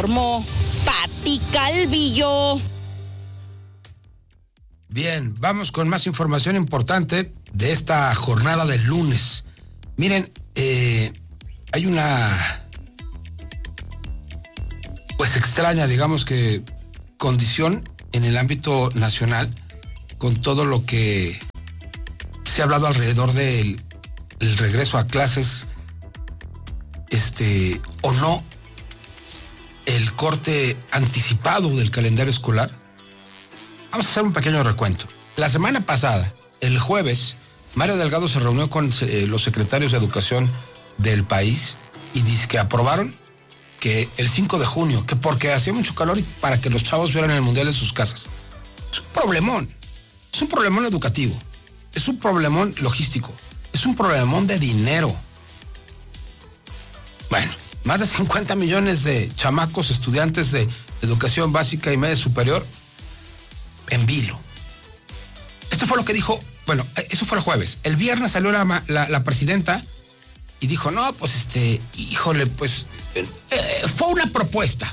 informó Pati Calvillo. Bien, vamos con más información importante de esta jornada del lunes. Miren, hay una extraña, digamos que, condición en el ámbito nacional con todo lo que se ha hablado alrededor del regreso a clases, o no, el corte anticipado del calendario escolar. Vamos a hacer un pequeño recuento. La semana pasada, el jueves, Mario Delgado se reunió con los secretarios de educación del país y dice que aprobaron que el 5 de junio, que porque hacía mucho calor y para que los chavos vieran el mundial en sus casas. Es un problemón educativo, es un problemón logístico, es un problemón de dinero. Bueno, más de 50 millones de chamacos, estudiantes de educación básica y media superior en vilo. Esto fue lo que dijo, bueno, eso fue el jueves. El viernes salió la presidenta y dijo, no, pues híjole, pues fue una propuesta.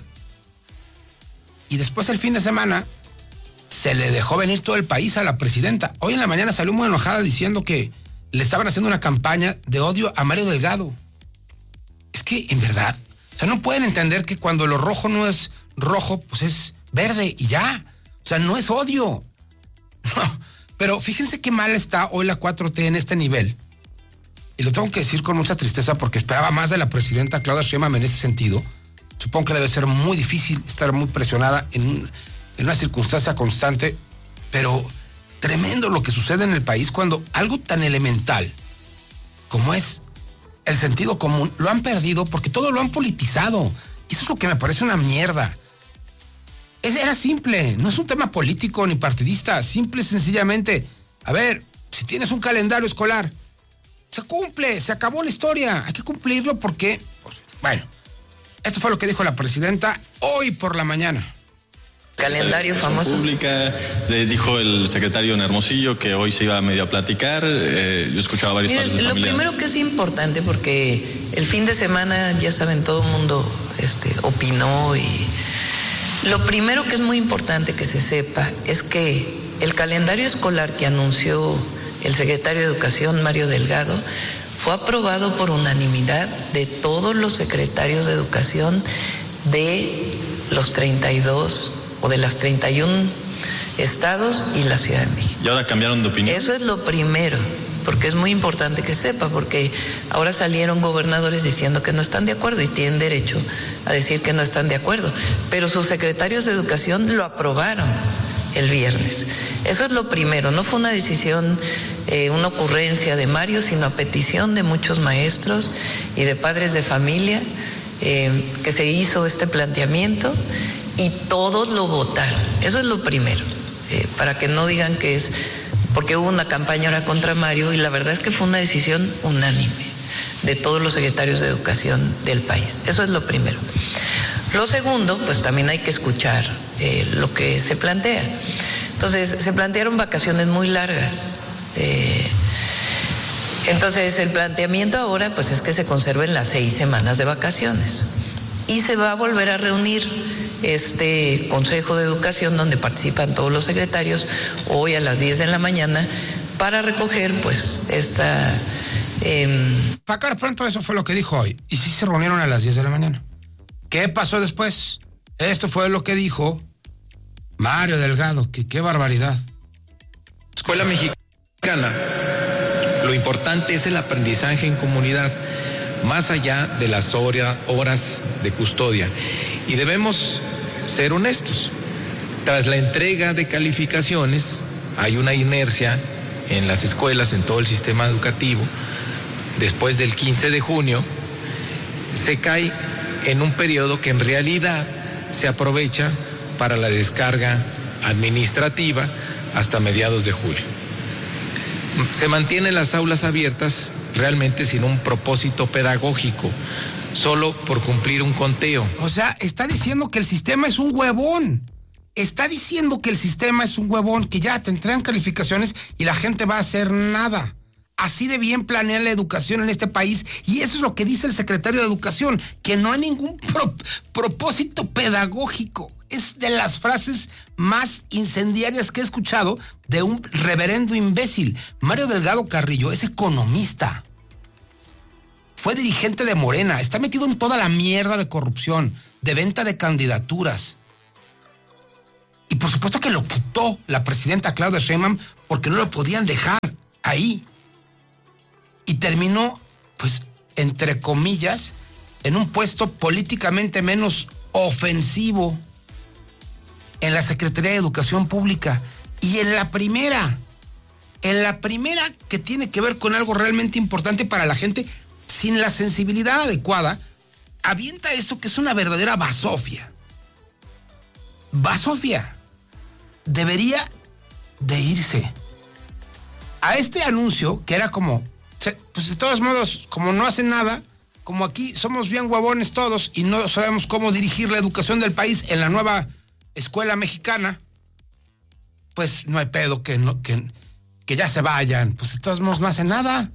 Y después el fin de semana se le dejó venir todo el país a la presidenta. Hoy en la mañana salió muy enojada diciendo que le estaban haciendo una campaña de odio a Mario Delgado. Es que, en verdad, o sea, no pueden entender que cuando lo rojo no es rojo, pues es verde y ya. O sea, no es odio. No. Pero fíjense qué mal está hoy la 4T en este nivel. Y lo tengo que decir con mucha tristeza porque esperaba más de la presidenta Claudia Sheinbaum en ese sentido. Supongo que debe ser muy difícil estar muy presionada en una circunstancia constante, pero tremendo lo que sucede en el país cuando algo tan elemental como es el sentido común lo han perdido porque todo lo han politizado. Y eso es lo que me parece una mierda. Era simple, no es un tema político ni partidista, simple y sencillamente, a ver, si tienes un calendario escolar, se cumple, se acabó la historia, hay que cumplirlo porque, pues, bueno, esto fue lo que dijo la presidenta hoy por la mañana. Calendario famoso. Pública, dijo el secretario en Hermosillo que hoy se iba a medio a platicar. Yo escuchaba varios padres de familia. Lo primero que es importante, porque el fin de semana, ya saben, todo el mundo opinó, y lo primero que es muy importante que se sepa es que el calendario escolar que anunció el secretario de Educación, Mario Delgado, fue aprobado por unanimidad de todos los secretarios de Educación de los 32 o de las 31 estados y la Ciudad de México. ¿Y ahora cambiaron de opinión? Eso es lo primero, porque es muy importante que sepa, porque ahora salieron gobernadores diciendo que no están de acuerdo y tienen derecho a decir que no están de acuerdo, pero sus secretarios de Educación lo aprobaron el viernes. Eso es lo primero, no fue una decisión, una ocurrencia de Mario, sino a petición de muchos maestros y de padres de familia que se hizo este planteamiento y todos lo votaron. Eso es lo primero, para que no digan que es porque hubo una campaña ahora contra Mario, y la verdad es que fue una decisión unánime de todos los secretarios de Educación del país. Eso es lo primero. Lo segundo, pues también hay que escuchar lo que se plantea. Entonces, se plantearon vacaciones muy largas. Entonces, el planteamiento ahora, pues, es que se conserven las 6 semanas de vacaciones. Y se va a volver a reunir este Consejo de Educación, donde participan todos los secretarios, hoy a las 10 de la mañana, para recoger, pues, esta... Pacar pronto, eso fue lo que dijo hoy. Y sí se reunieron a las 10 de la mañana. ¿Qué pasó después? Esto fue lo que dijo Mario Delgado, que qué barbaridad. Escuela Mexicana, lo importante es el aprendizaje en comunidad, más allá de las horas de custodia. Y debemos ser honestos. Tras la entrega de calificaciones, hay una inercia en las escuelas, en todo el sistema educativo. Después del 15 de junio, se cae en un periodo que en realidad se aprovecha para la descarga administrativa hasta mediados de julio. Se mantienen las aulas abiertas realmente sin un propósito pedagógico, solo por cumplir un conteo. O sea, está diciendo que el sistema es un huevón. Está diciendo que el sistema es un huevón, que ya te entregan calificaciones y la gente va a hacer nada. Así de bien planea la educación en este país, y eso es lo que dice el secretario de Educación, que no hay ningún propósito pedagógico. Es de las frases más incendiarias que he escuchado de un reverendo imbécil. Mario Delgado Carrillo es economista, fue dirigente de Morena, está metido en toda la mierda de corrupción, de venta de candidaturas. Y por supuesto que lo quitó la presidenta Claudia Sheinbaum porque no lo podían dejar ahí. Y terminó, pues, entre comillas, en un puesto políticamente menos ofensivo en la Secretaría de Educación Pública. Y en la primera que tiene que ver con algo realmente importante para la gente, sin la sensibilidad adecuada, avienta esto que es una verdadera basofia. Basofia. Debería de irse. A este anuncio, que era como, pues de todos modos, como no hacen nada, como aquí somos bien huevones todos y no sabemos cómo dirigir la educación del país en la nueva escuela mexicana, pues no hay pedo que ya se vayan. Pues de todos modos no hacen nada.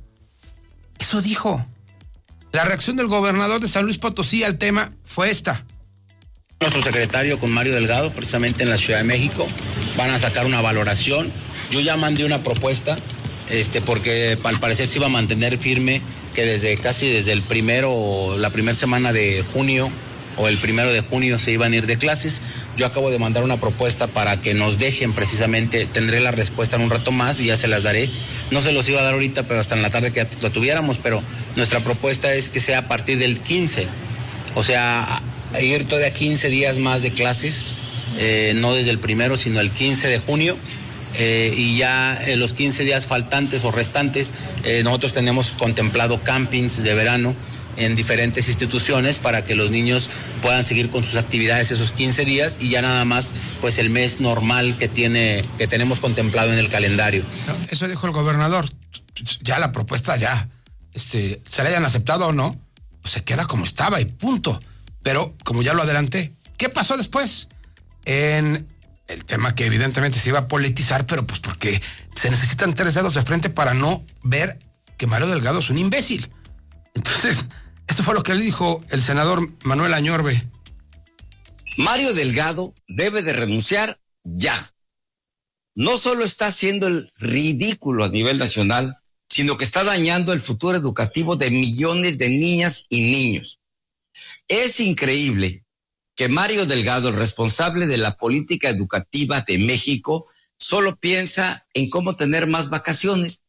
Eso dijo. La reacción del gobernador de San Luis Potosí al tema fue esta. Nuestro secretario con Mario Delgado, precisamente en la Ciudad de México, van a sacar una valoración. Yo ya mandé una propuesta, porque al parecer se iba a mantener firme que desde el primero, la primera semana de junio o el 1 de junio se iban a ir de clases. Yo acabo de mandar una propuesta para que nos dejen precisamente, tendré la respuesta en un rato más y ya se las daré. No se los iba a dar ahorita, pero hasta en la tarde que ya lo tuviéramos, pero nuestra propuesta es que sea a partir del 15, o sea, ir todavía 15 días más de clases, no desde el 1, sino el 15 de junio. Y ya los 15 días faltantes o restantes, nosotros tenemos contemplado campings de verano en diferentes instituciones para que los niños puedan seguir con sus actividades esos 15 días y ya nada más pues el mes normal que tenemos contemplado en el calendario. Eso dijo el gobernador. Ya la propuesta se la hayan aceptado o no, pues se queda como estaba y punto. Pero como ya lo adelanté, ¿qué pasó después? En el tema que evidentemente se iba a politizar, pero pues porque se necesitan 3 dedos de frente para no ver que Mario Delgado es un imbécil. Entonces, esto fue lo que le dijo el senador Manuel Añorbe. Mario Delgado debe de renunciar ya. No solo está haciendo el ridículo a nivel nacional, sino que está dañando el futuro educativo de millones de niñas y niños. Es increíble que Mario Delgado, el responsable de la política educativa de México, solo piensa en cómo tener más vacaciones.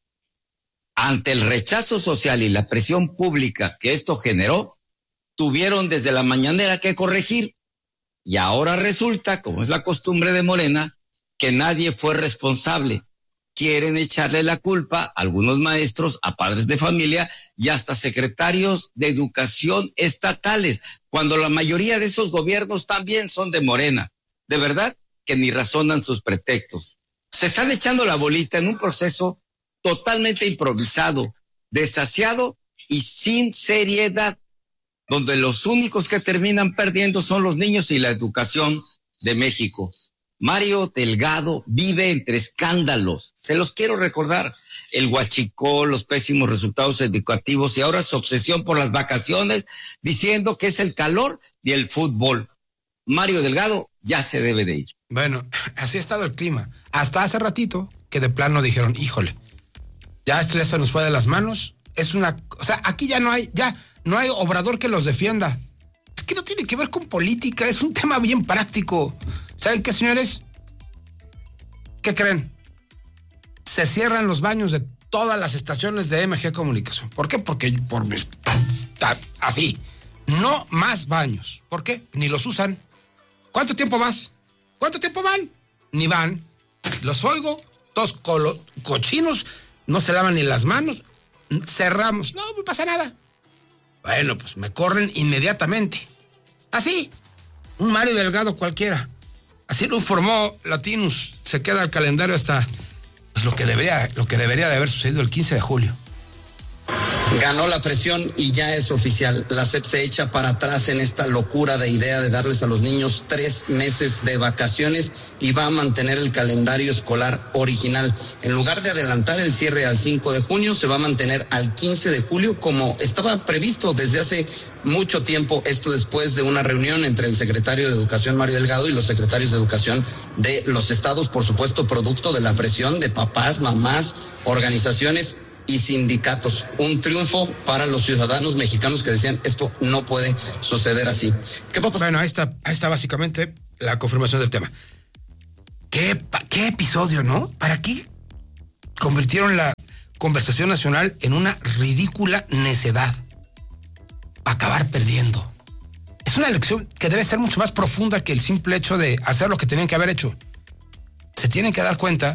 Ante el rechazo social y la presión pública que esto generó, tuvieron desde la mañanera que corregir. Y ahora resulta, como es la costumbre de Morena, que nadie fue responsable. Quieren echarle la culpa a algunos maestros, a padres de familia y hasta secretarios de educación estatales, cuando la mayoría de esos gobiernos también son de Morena. De verdad que ni razonan sus pretextos. Se están echando la bolita en un proceso totalmente improvisado, desasiado y sin seriedad, donde los únicos que terminan perdiendo son los niños y la educación de México. Mario Delgado vive entre escándalos, se los quiero recordar, el huachicol, los pésimos resultados educativos y ahora su obsesión por las vacaciones, diciendo que es el calor y el fútbol. Mario Delgado ya se debe de ir. Bueno, así ha estado el clima. Hasta hace ratito que de plano dijeron, híjole, ya esto ya se nos fue de las manos. O sea, aquí ya no hay Obrador que los defienda. Es que no tiene que ver con política, es un tema bien práctico. ¿Saben qué, señores? ¿Qué creen? Se cierran los baños de todas las estaciones de MG Comunicación. ¿Por qué? Porque así. No más baños. ¿Por qué? Ni los usan. ¿Cuánto tiempo vas? ¿Cuánto tiempo van? Ni van. Los oigo, todos cochinos, no se lavan ni las manos. Cerramos. No pasa nada. Bueno, pues me corren inmediatamente. Así. Un Mario Delgado cualquiera. Así lo informó Latinus. Se queda el calendario hasta pues, lo que debería de haber sucedido el 15 de julio. Ganó la presión y ya es oficial. La SEP se echa para atrás en esta locura de idea de darles a los niños 3 meses de vacaciones y va a mantener el calendario escolar original. En lugar de adelantar el cierre al 5 de junio, se va a mantener al 15 de julio como estaba previsto desde hace mucho tiempo. Esto después de una reunión entre el secretario de Educación, Mario Delgado, y los secretarios de Educación de los estados, por supuesto, producto de la presión de papás, mamás, organizaciones y sindicatos. Un triunfo para los ciudadanos mexicanos que decían esto no puede suceder así. ¿Qué va a pasar? Bueno, ahí está básicamente la confirmación del tema. ¿Qué episodio, no? ¿Para qué convirtieron la conversación nacional en una ridícula necedad? Acabar perdiendo. Es una elección que debe ser mucho más profunda que el simple hecho de hacer lo que tenían que haber hecho. Se tienen que dar cuenta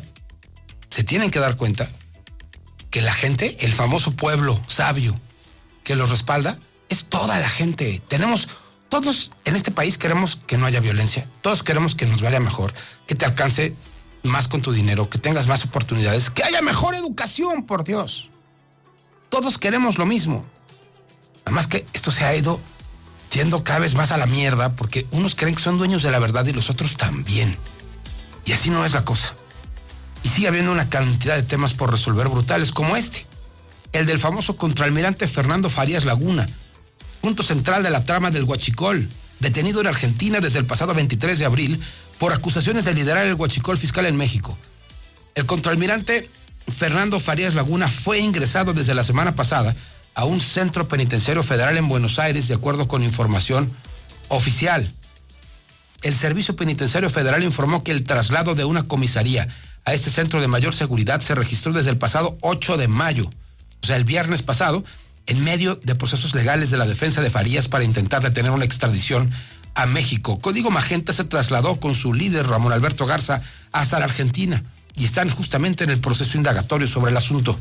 que la gente, el famoso pueblo sabio que los respalda, es toda la gente. Todos en este país queremos que no haya violencia, todos queremos que nos vaya mejor, que te alcance más con tu dinero, que tengas más oportunidades, que haya mejor educación, por Dios. Todos queremos lo mismo. Nada más que esto se ha ido yendo cada vez más a la mierda porque unos creen que son dueños de la verdad y los otros también. Y así no es la cosa. Y sigue habiendo una cantidad de temas por resolver brutales como este. El del famoso contraalmirante Fernando Farías Laguna, punto central de la trama del huachicol, detenido en Argentina desde el pasado 23 de abril por acusaciones de liderar el huachicol fiscal en México. El contraalmirante Fernando Farías Laguna fue ingresado desde la semana pasada a un centro penitenciario federal en Buenos Aires, de acuerdo con información oficial. El Servicio Penitenciario Federal informó que el traslado de una comisaría a este centro de mayor seguridad se registró desde el pasado 8 de mayo, o sea, el viernes pasado, en medio de procesos legales de la defensa de Farías para intentar detener una extradición a México. Código Magenta se trasladó con su líder, Ramón Alberto Garza, hasta la Argentina y están justamente en el proceso indagatorio sobre el asunto.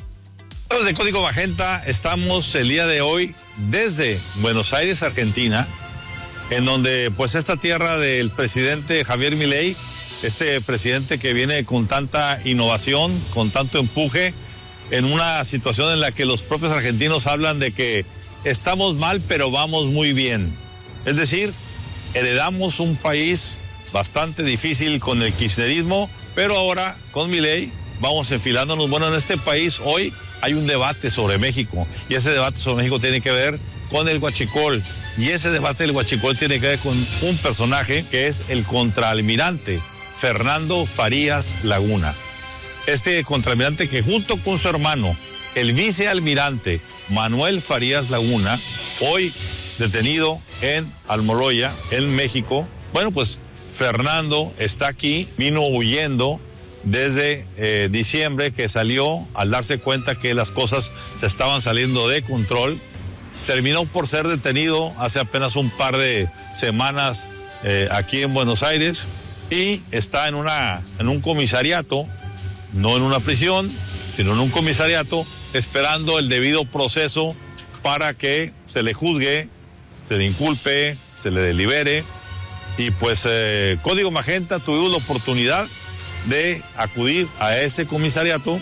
De Código Magenta, estamos el día de hoy desde Buenos Aires, Argentina, en donde pues esta tierra del presidente Javier Milei, este presidente que viene con tanta innovación, con tanto empuje, en una situación en la que los propios argentinos hablan de que estamos mal pero vamos muy bien. Es decir, heredamos un país bastante difícil con el kirchnerismo, pero ahora con Milei vamos enfilándonos. Bueno, en este país hoy hay un debate sobre México y ese debate sobre México tiene que ver con el huachicol y ese debate del huachicol tiene que ver con un personaje que es el contraalmirante Fernando Farías Laguna. Este contraalmirante que junto con su hermano, el vicealmirante Manuel Farías Laguna, hoy detenido en Almoloya, en México. Bueno, pues Fernando está aquí, vino huyendo desde diciembre, que salió al darse cuenta que las cosas se estaban saliendo de control. Terminó por ser detenido hace apenas un par de semanas aquí en Buenos Aires y está en un comisariato, no en una prisión, sino en un comisariato, esperando el debido proceso para que se le juzgue, se le inculpe, se le delibere. Y pues Código Magenta tuvimos la oportunidad de acudir a ese comisariato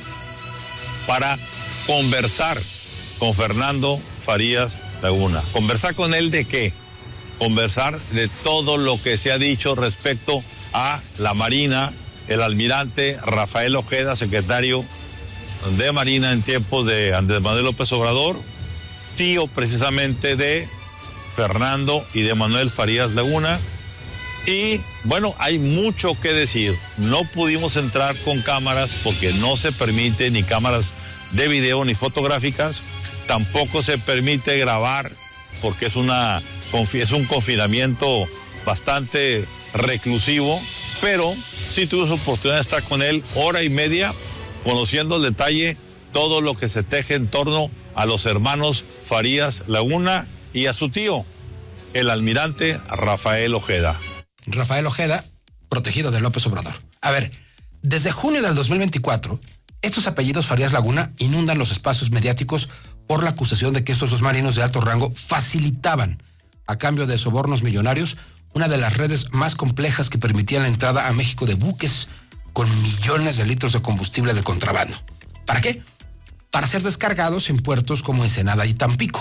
para conversar con Fernando Farías Laguna. ¿Conversar con él de qué? Conversar de todo lo que se ha dicho respecto a la Marina, el almirante Rafael Ojeda, secretario de Marina en tiempos de Andrés Manuel López Obrador, tío precisamente de Fernando y de Manuel Farías Laguna. Y bueno, hay mucho que decir. No pudimos entrar con cámaras porque no se permite ni cámaras de video ni fotográficas. Tampoco se permite grabar porque es un confinamiento bastante reclusivo. Pero sí tuvimos oportunidad de estar con él hora y media, conociendo el detalle, todo lo que se teje en torno a los hermanos Farías Laguna y a su tío, el almirante Rafael Ojeda. Rafael Ojeda, protegido de López Obrador. A ver, desde junio del 2024, estos apellidos Farías Laguna inundan los espacios mediáticos por la acusación de que estos dos marinos de alto rango facilitaban, a cambio de sobornos millonarios, una de las redes más complejas que permitían la entrada a México de buques con millones de litros de combustible de contrabando. ¿Para qué? para ser descargados en puertos como Ensenada y Tampico.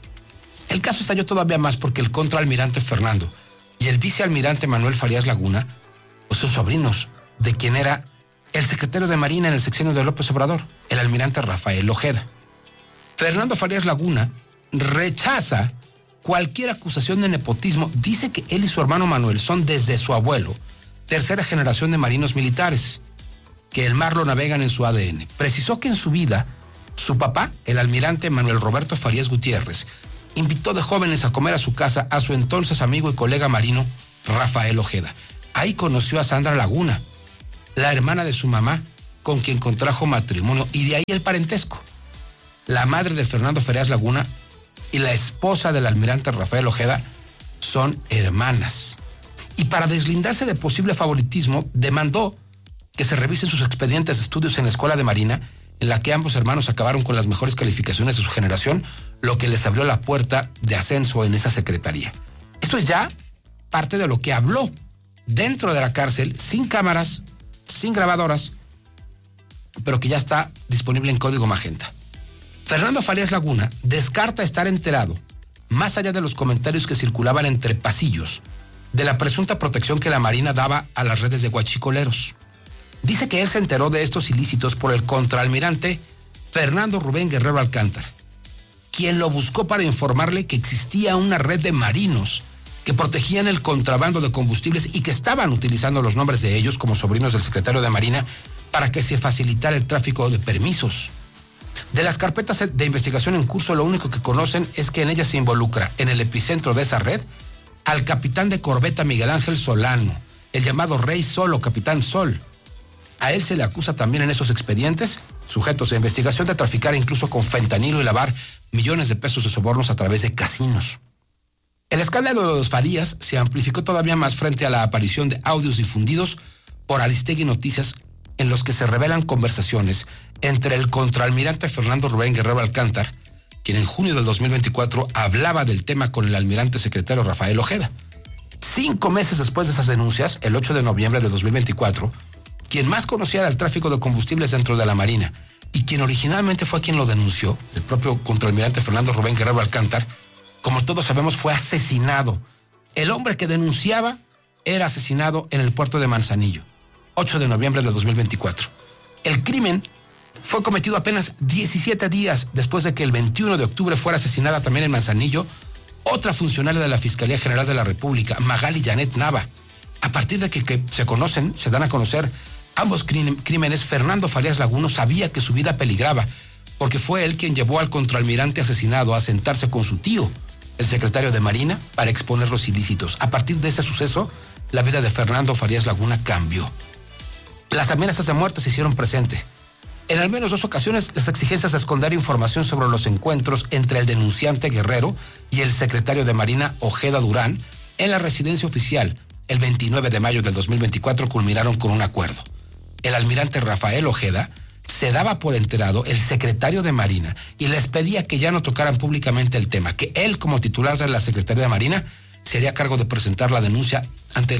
El caso estalló todavía más porque el contraalmirante Fernando y el vicealmirante Manuel Farías Laguna son sobrinos de quien era el secretario de Marina en el sexenio de López Obrador, el almirante Rafael Ojeda. Fernando Farías Laguna rechaza cualquier acusación de nepotismo. Dice que él y su hermano Manuel son desde su abuelo, tercera generación de marinos militares, que el mar lo navegan en su ADN. Precisó que en su vida, su papá, el almirante Manuel Roberto Farías Gutiérrez, invitó de jóvenes a comer a su casa a su entonces amigo y colega marino Rafael Ojeda. Ahí conoció a Sandra Laguna, la hermana de su mamá, con quien contrajo matrimonio, y de ahí el parentesco. La madre de Fernando Farías Laguna y la esposa del almirante Rafael Ojeda son hermanas. Y para deslindarse de posible favoritismo, demandó que se revisen sus expedientes de estudios en la Escuela de Marina, en la que ambos hermanos acabaron con las mejores calificaciones de su generación, lo que les abrió la puerta de ascenso en esa secretaría. Esto es ya parte de lo que habló dentro de la cárcel, sin cámaras, sin grabadoras, pero que ya está disponible en Código Magenta. Fernando Farías Laguna descarta estar enterado, más allá de los comentarios que circulaban entre pasillos, de la presunta protección que la Marina daba a las redes de guachicoleros. Dice que él se enteró de estos ilícitos por el contraalmirante Fernando Rubén Guerrero Alcántara, quien lo buscó para informarle que existía una red de marinos que protegían el contrabando de combustibles y que estaban utilizando los nombres de ellos como sobrinos del secretario de Marina para que se facilitara el tráfico de permisos. De las carpetas de investigación en curso, lo único que conocen es que en ellas se involucra, en el epicentro de esa red, al capitán de corbeta Miguel Ángel Solano, el llamado Rey Sol o Capitán Sol. A él se le acusa también en esos expedientes, sujetos de investigación, de traficar incluso con fentanilo y lavar millones de pesos de sobornos a través de casinos. El escándalo de los Farías se amplificó todavía más frente a la aparición de audios difundidos por Aristegui Noticias, en los que se revelan conversaciones entre el contraalmirante Fernando Rubén Guerrero Alcántara, quien en junio del 2024 hablaba del tema con el almirante secretario Rafael Ojeda. 5 meses después de esas denuncias, el 8 de noviembre de 2024, quien más conocía del tráfico de combustibles dentro de la Marina y quien originalmente fue quien lo denunció, el propio contraalmirante Fernando Rubén Guerrero Alcántara, como todos sabemos, fue asesinado. El hombre que denunciaba era asesinado en el puerto de Manzanillo, 8 de noviembre de 2024. El crimen fue cometido apenas 17 días después de que el 21 de octubre fuera asesinada también en Manzanillo otra funcionaria de la Fiscalía General de la República, Magali Janet Nava. A partir de que se dan a conocer ambos crímenes, Fernando Farías Laguna sabía que su vida peligraba, porque fue él quien llevó al contraalmirante asesinado a sentarse con su tío, el secretario de Marina, para exponer los ilícitos. A partir de este suceso, la vida de Fernando Farías Laguna cambió. Las amenazas de muerte se hicieron presentes. En al menos 2 ocasiones, las exigencias de esconder información sobre los encuentros entre el denunciante Guerrero y el secretario de Marina Ojeda Durán en la residencia oficial el 29 de mayo del 2024 culminaron con un acuerdo. El almirante Rafael Ojeda se daba por enterado el secretario de Marina y les pedía que ya no tocaran públicamente el tema, que él, como titular de la Secretaría de Marina, se haría cargo de presentar la denuncia ante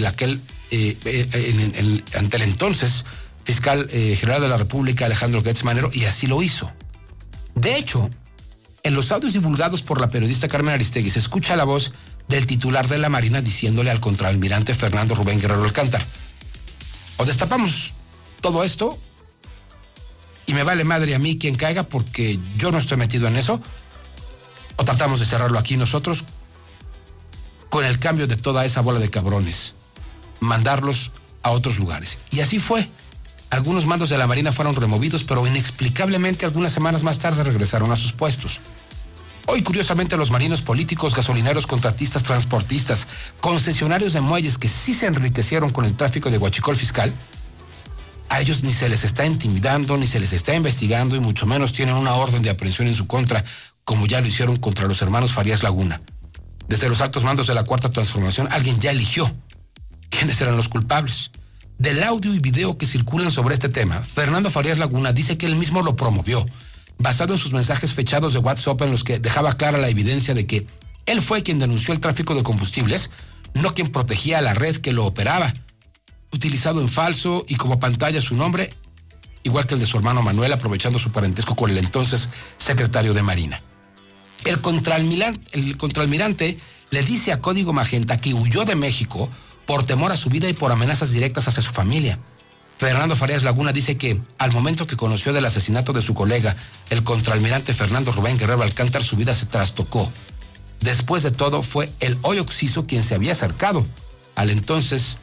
el entonces fiscal general de la República, Alejandro Gertz Manero, y así lo hizo. De hecho, en los audios divulgados por la periodista Carmen Aristegui se escucha la voz del titular de la Marina diciéndole al contraalmirante Fernando Rubén Guerrero Alcántara: o destapamos todo esto y me vale madre a mí quien caiga porque yo no estoy metido en eso, o tratamos de cerrarlo aquí nosotros con el cambio de toda esa bola de cabrones, mandarlos a otros lugares. Y así fue. Algunos mandos de la Marina fueron removidos, pero inexplicablemente algunas semanas más tarde regresaron a sus puestos. Hoy, curiosamente, los marinos políticos, gasolineros, contratistas, transportistas, concesionarios de muelles que sí se enriquecieron con el tráfico de huachicol fiscal, a ellos ni se les está intimidando, ni se les está investigando, y mucho menos tienen una orden de aprehensión en su contra, como ya lo hicieron contra los hermanos Farías Laguna. Desde los altos mandos de la Cuarta Transformación, alguien ya eligió quiénes eran los culpables. Del audio y video que circulan sobre este tema, Fernando Farías Laguna dice que él mismo lo promovió, basado en sus mensajes fechados de WhatsApp en los que dejaba clara la evidencia de que él fue quien denunció el tráfico de combustibles, no quien protegía a la red que lo operaba. Utilizado en falso y como pantalla su nombre, igual que el de su hermano Manuel, aprovechando su parentesco con el entonces secretario de Marina. El contraalmirante le dice a Código Magenta que huyó de México por temor a su vida y por amenazas directas hacia su familia. Fernando Farías Laguna dice que al momento que conoció del asesinato de su colega, el contraalmirante Fernando Rubén Guerrero Alcántar, su vida se trastocó. Después de todo, fue el hoy occiso quien se había acercado al entonces,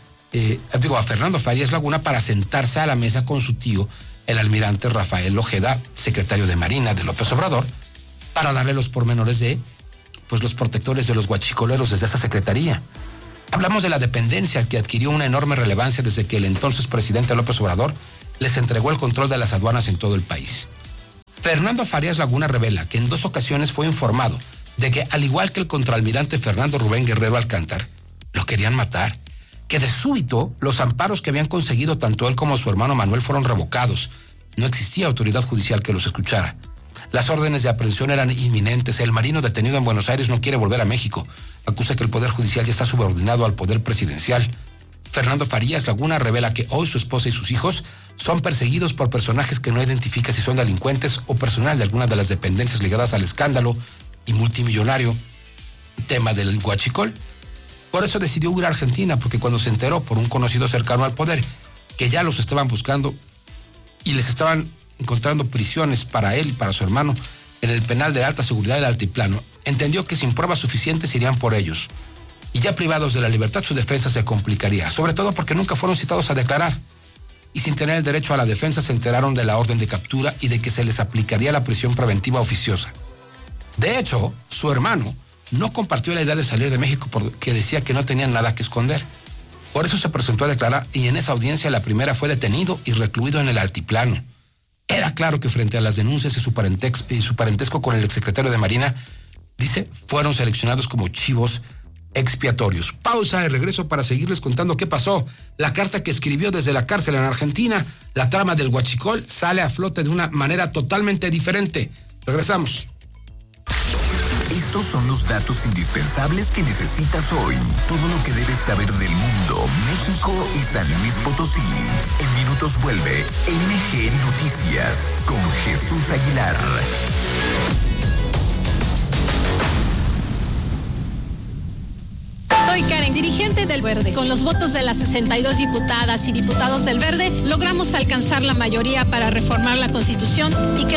a Fernando Farías Laguna para sentarse a la mesa con su tío, el almirante Rafael Ojeda, secretario de Marina de López Obrador, para darle los pormenores de los protectores de los guachicoleros desde esa secretaría. Hablamos de la dependencia que adquirió una enorme relevancia desde que el entonces presidente López Obrador les entregó el control de las aduanas en todo el país. Fernando Farías Laguna revela que en 2 ocasiones fue informado de que, al igual que el contraalmirante Fernando Rubén Guerrero Alcántar, lo querían matar, que de súbito los amparos que habían conseguido tanto él como su hermano Manuel fueron revocados. No existía autoridad judicial que los escuchara. Las órdenes de aprehensión eran inminentes. El marino detenido en Buenos Aires no quiere volver a México. Acusa que el Poder Judicial ya está subordinado al Poder Presidencial. Fernando Farías Laguna revela que hoy su esposa y sus hijos son perseguidos por personajes que no identifica si son delincuentes o personal de alguna de las dependencias ligadas al escándalo y multimillonario tema del huachicol. Por eso decidió huir a Argentina, porque cuando se enteró por un conocido cercano al poder que ya los estaban buscando y les estaban encontrando prisiones para él y para su hermano en el penal de alta seguridad del Altiplano, entendió que sin pruebas suficientes irían por ellos. Y ya privados de la libertad, su defensa se complicaría, sobre todo porque nunca fueron citados a declarar. Y sin tener el derecho a la defensa, se enteraron de la orden de captura y de que se les aplicaría la prisión preventiva oficiosa. De hecho, su hermano no compartió la idea de salir de México porque decía que no tenían nada que esconder. Por eso se presentó a declarar y en esa audiencia la primera fue detenido y recluido en el Altiplano. Era claro que frente a las denuncias y su parentesco con el exsecretario de Marina, dice, fueron seleccionados como chivos expiatorios. Pausa y regreso para seguirles contando qué pasó. La carta que escribió desde la cárcel en Argentina, la trama del huachicol sale a flote de una manera totalmente diferente. Regresamos. Estos son los datos indispensables que necesitas hoy. Todo lo que debes saber del mundo, México y San Luis Potosí. En minutos vuelve NG Noticias con Jesús Aguilar. Soy Karen, dirigente del Verde. Con los votos de las 62 diputadas y diputados del Verde, logramos alcanzar la mayoría para reformar la Constitución y que